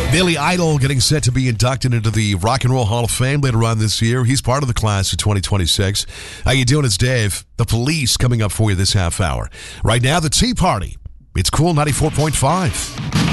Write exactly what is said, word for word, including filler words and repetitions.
Billy Idol getting set to be inducted into the Rock and Roll Hall of Fame later on this year. He's part of the class of twenty twenty-six. How you doing? It's Dave. The Police coming up for you this half hour. Right now, the Tea Party. It's Cool ninety-four point five.